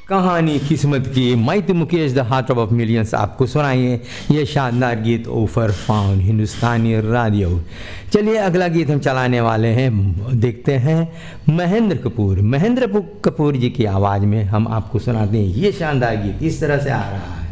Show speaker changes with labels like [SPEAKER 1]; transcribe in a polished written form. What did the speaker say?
[SPEAKER 1] कहानी किस्मत की mighty Mukesh the heart of millions आपको सुनाइए ये शानदार गीत ओफर फाउंड हिंदुस्तानी रेडियो। चलिए अगला गीत हम चलाने वाले हैं, देखते हैं महेंद्र कपूर जी की आवाज़ में हम आपको सुनाते हैं ये शानदार गीत, इस तरह से आ रहा है।